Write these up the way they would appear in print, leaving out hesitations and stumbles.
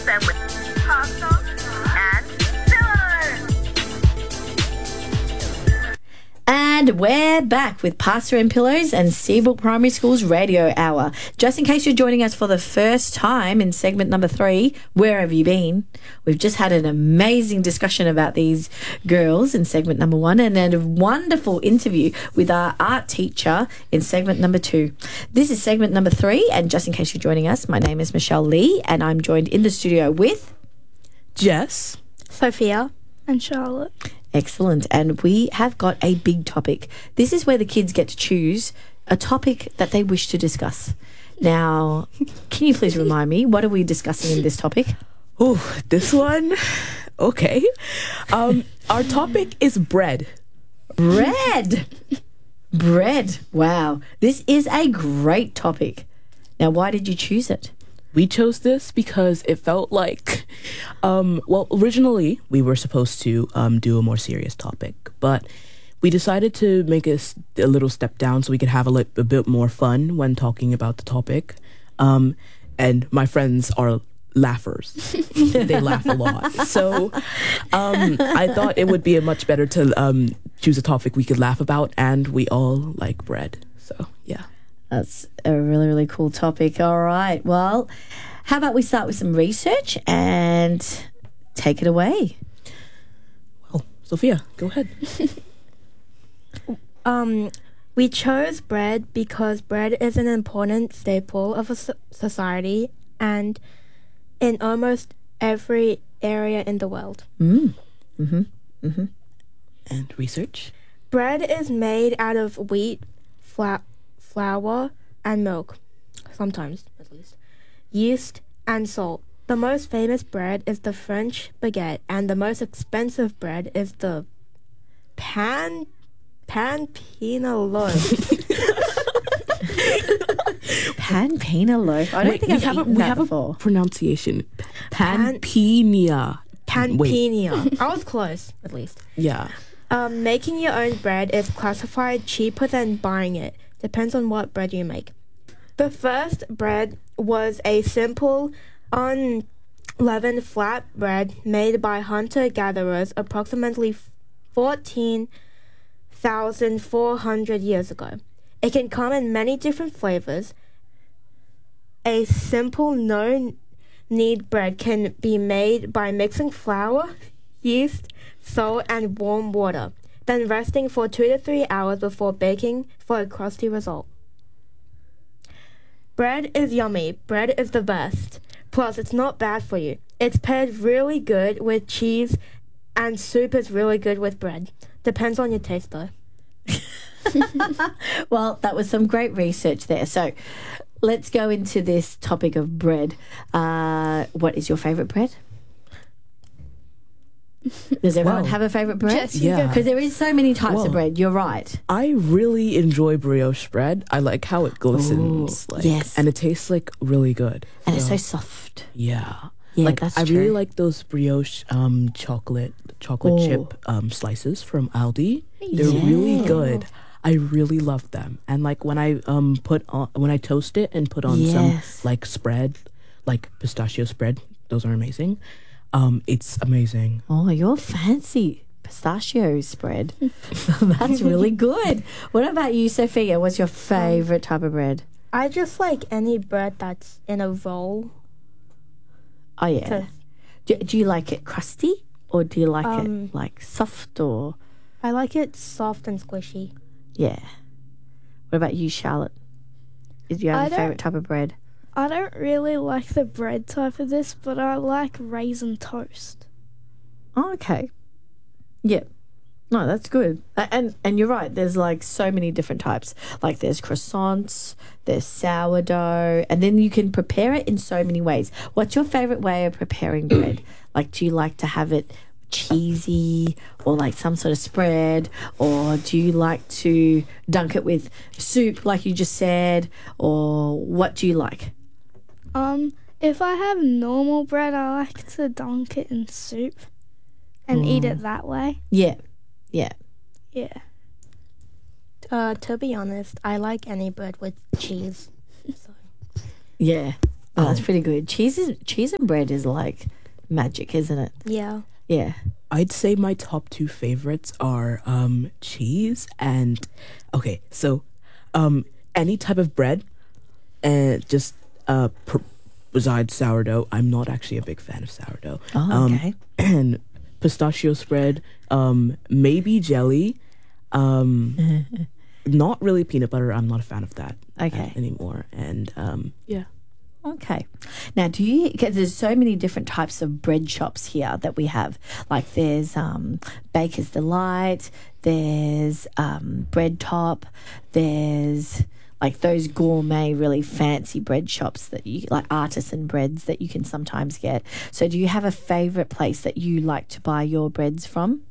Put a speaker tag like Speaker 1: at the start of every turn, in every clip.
Speaker 1: them with pasta and pillows.
Speaker 2: And we're back with Pasta and Pillows and Seabrook Primary School's Radio Hour. Just in case you're joining us for the first time in segment number 3, where have you been? We've just had an amazing discussion about these girls in segment number 1 and a wonderful interview with our art teacher in segment number 2. This is segment number 3, and just in case you're joining us, my name is Michelle Lee and I'm joined in the studio with
Speaker 3: Jess,
Speaker 4: Sophia, and Charlotte.
Speaker 2: Excellent. And we have got a big topic. This is where the kids get to choose a topic that they wish to discuss. Now, can you please remind me, what are we discussing in this topic?
Speaker 3: Oh, this one? Okay. Our topic is bread.
Speaker 2: Bread. Bread. Wow. This is a great topic. Now, why did you choose it?
Speaker 3: We chose this because it felt like, originally we were supposed to do a more serious topic, but we decided to make a little step down so we could have a bit more fun when talking about the topic. And my friends are laughers. They laugh a lot. So I thought it would be a much better to choose a topic we could laugh about, and we all like bread. So, yeah.
Speaker 2: That's a really, really cool topic. All right. Well, how about we start with some research and take it away?
Speaker 3: Well, Sophia, go ahead.
Speaker 4: We chose bread because bread is an important staple of a society and in almost every area in the world.
Speaker 3: And research?
Speaker 4: Bread is made out of wheat, flour, and milk, sometimes at least, yeast and salt. The most famous bread is the French baguette, and the most expensive bread is the pan pina loaf.
Speaker 2: Pan pina loaf. I don't think I've eaten that before.
Speaker 3: A pronunciation. Panpina.
Speaker 4: Panpina. I was close, at least.
Speaker 3: Yeah.
Speaker 4: Making your own bread is classified cheaper than buying it. Depends on what bread you make. The first bread was a simple, unleavened flat bread made by hunter-gatherers approximately 14,400 years ago. It can come in many different flavors. A simple no-knead bread can be made by mixing flour, yeast, salt, and warm water, then resting for 2 to 3 hours before baking for a crusty result. Bread is yummy. Bread is the best. Plus, it's not bad for you. It's paired really good with cheese, and soup is really good with bread. Depends on your taste, though.
Speaker 2: Well, that was some great research there. So let's go into this topic of bread. What is your favourite bread? Does everyone have a favourite bread?
Speaker 4: Yes,
Speaker 3: yeah.
Speaker 2: Because there is so many types of bread. You're right.
Speaker 3: I really enjoy brioche bread. I like how it glistens.
Speaker 2: Ooh, yes.
Speaker 3: And it tastes like really good.
Speaker 2: And it's so soft.
Speaker 3: Yeah.
Speaker 2: Yeah,
Speaker 3: like
Speaker 2: that's
Speaker 3: I
Speaker 2: true.
Speaker 3: really like those brioche chocolate chip slices from Aldi. They're really good. I really love them. And like when I when I toast it and put on some like spread, like pistachio spread, those are amazing. It's amazing.
Speaker 2: Oh, you're fancy. Pistachio spread. That's really good. What about you, Sophia? What's your favourite type of bread?
Speaker 4: I just like any bread that's in a roll.
Speaker 2: Oh, yeah. Do you like it crusty or do you like it like soft or...
Speaker 4: I like it soft and squishy.
Speaker 2: Yeah. What about you, Charlotte? Do you have a favourite type of bread?
Speaker 5: I don't really like the bread type of this, but I like raisin toast.
Speaker 2: Oh, okay. Yeah. No, that's good. And you're right. There's like so many different types. Like there's croissants, there's sourdough, and then you can prepare it in so many ways. What's your favourite way of preparing bread? Like, do you like to have it cheesy or like some sort of spread, or do you like to dunk it with soup like you just said, or what do you like?
Speaker 5: If I have normal bread, I like to dunk it in soup and eat it that way.
Speaker 2: Yeah.
Speaker 5: Yeah.
Speaker 4: To be honest, I like any bread with cheese. So.
Speaker 2: Yeah. Oh, that's pretty good. Cheese and bread is like magic, isn't it?
Speaker 4: Yeah.
Speaker 2: Yeah.
Speaker 3: I'd say my top two favorites are cheese and any type of bread and just besides sourdough. I'm not actually a big fan of sourdough.
Speaker 2: Oh, okay.
Speaker 3: And pistachio spread, maybe jelly, not really peanut butter. I'm not a fan of that
Speaker 2: Okay.
Speaker 3: anymore. And yeah.
Speaker 2: Okay. Now, because there's so many different types of bread shops here that we have. Like there's Baker's Delight, there's Bread Top, there's like those gourmet, really fancy bread shops that you like, artisan breads that you can sometimes get. So do you have a favourite place that you like to buy your breads from?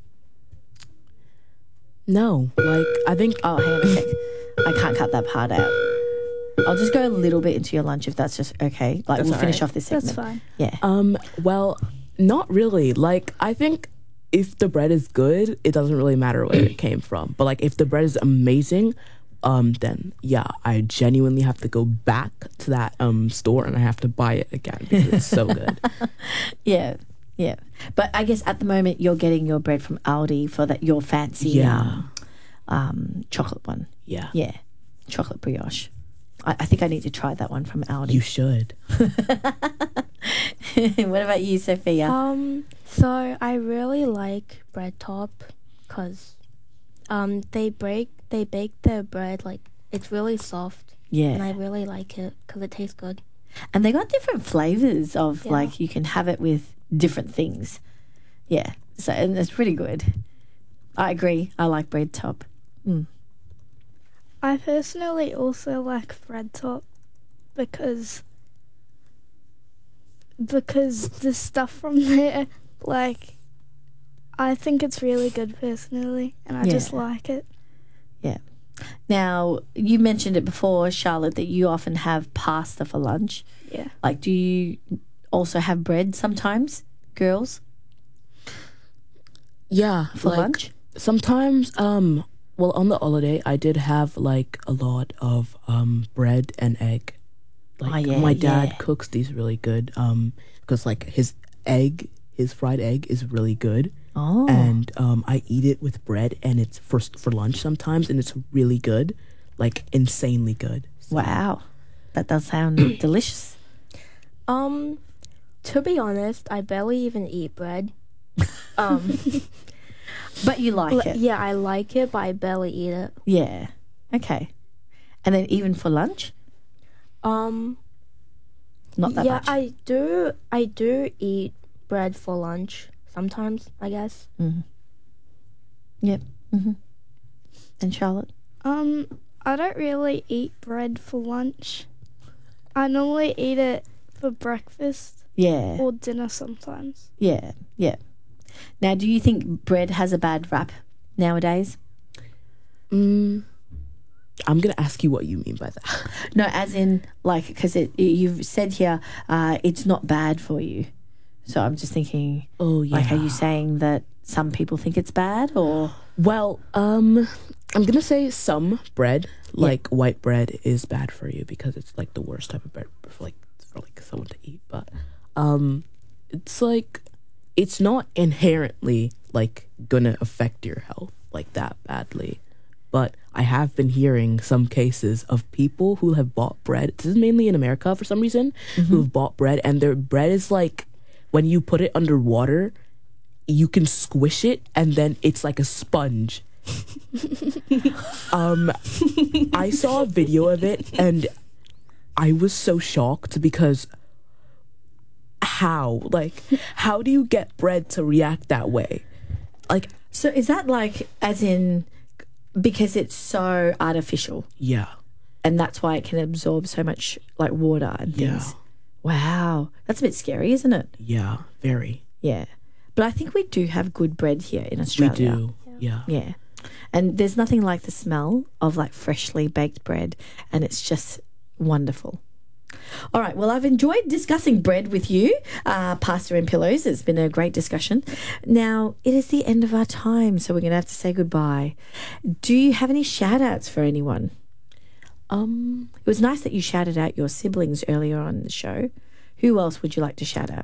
Speaker 3: No, like I think
Speaker 2: Oh, hang on a sec. I can't cut that part out. I'll just go a little bit into your lunch if that's just okay. Like
Speaker 3: That's
Speaker 2: we'll finish
Speaker 3: alright.
Speaker 2: off this segment.
Speaker 5: That's fine.
Speaker 2: Yeah.
Speaker 3: well, not really. Like I think if the bread is good, it doesn't really matter where it came from. But like if the bread is amazing, then yeah, I genuinely have to go back to that store and I have to buy it again because it's so good.
Speaker 2: Yeah. Yeah. But I guess at the moment you're getting your bread from Aldi for that your fancy
Speaker 3: Yeah.
Speaker 2: chocolate one.
Speaker 3: Yeah.
Speaker 2: Yeah. Chocolate brioche. I think I need to try that one from Aldi.
Speaker 3: You should.
Speaker 2: What about you, Sophia?
Speaker 4: So I really like Bread Top because they bake their bread like it's really soft and I
Speaker 2: Yeah.
Speaker 4: really like it because it tastes good.
Speaker 2: And they got different flavors of
Speaker 4: Yeah.
Speaker 2: like you can have it with different things. Yeah. So and it's pretty good. I agree. I like Bread Top.
Speaker 5: I personally also like Bread Top because the stuff from there, like, I think it's really good personally, and I just
Speaker 2: Yeah.
Speaker 5: like it.
Speaker 2: Yeah. Now, you mentioned it before, Charlotte, that you often have pasta for lunch.
Speaker 5: Yeah.
Speaker 2: Like, do you also have bread sometimes, girls,
Speaker 3: Yeah,
Speaker 2: for
Speaker 3: like,
Speaker 2: lunch?
Speaker 3: sometimes well on the holiday I did have like a lot of bread and egg. Like
Speaker 2: yeah,
Speaker 3: my dad
Speaker 2: yeah.
Speaker 3: cooks these really good because like his fried egg is really good.
Speaker 2: Oh.
Speaker 3: And I eat it with bread and it's for lunch sometimes and it's really good, like insanely good.
Speaker 2: Wow. That does sound delicious.
Speaker 4: To be honest, I barely even eat bread.
Speaker 2: But you like it.
Speaker 4: Yeah, I like it, but I barely eat it.
Speaker 2: Yeah. Okay. And then even for lunch? Not that
Speaker 4: Yeah,
Speaker 2: much.
Speaker 4: I do eat bread for lunch sometimes, I guess.
Speaker 2: Yep. And Charlotte?
Speaker 5: I don't really eat bread for lunch. I normally eat it for breakfast
Speaker 2: Yeah.
Speaker 5: or dinner sometimes.
Speaker 2: Yeah. Yeah. Now, do you think bread has a bad rap nowadays?
Speaker 3: I'm gonna ask you what you mean by that.
Speaker 2: No, as in, like, because you've said here it's not bad for you. So I'm just thinking,
Speaker 3: Oh yeah.
Speaker 2: like, are you saying that some people think it's bad or?
Speaker 3: Well, I'm gonna say some bread, like white bread, is bad for you because it's like the worst type of bread for like someone to eat. But it's like it's not inherently like gonna affect your health like that badly. But I have been hearing some cases of people who have bought bread. This is mainly in America for some reason, who've bought bread and their bread is like when you put it under water, you can squish it and then it's like a sponge. I saw a video of it and I was so shocked because how do you get bread to react that way? Like,
Speaker 2: So is that like, as in, because it's so artificial
Speaker 3: yeah,
Speaker 2: and that's why it can absorb so much like water and things?
Speaker 3: Yeah.
Speaker 2: Wow. That's a bit scary, isn't it?
Speaker 3: yeah, very.
Speaker 2: Yeah. But I think we do have good bread here in
Speaker 3: We
Speaker 2: Australia.
Speaker 3: do, yeah.
Speaker 2: Yeah. And there's nothing like the smell of like freshly baked bread, and it's just wonderful. All right. Well, I've enjoyed discussing bread with you, Pasta and Pillows. It's been a great discussion. Now, it is the end of our time, so we're going to have to say goodbye. Do you have any shout outs for anyone? It was nice that you shouted out your siblings earlier on in the show. Who else would you like to shout out?